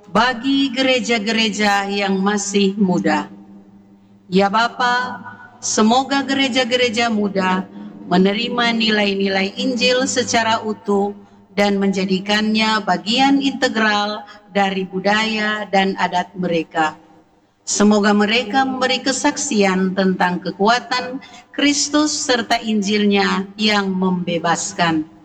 bagi gereja-gereja yang masih muda. Ya Bapa, semoga gereja-gereja muda menerima nilai-nilai Injil secara utuh dan menjadikannya bagian integral dari budaya dan adat mereka. Semoga mereka memberi kesaksian tentang kekuatan Kristus serta Injilnya yang membebaskan.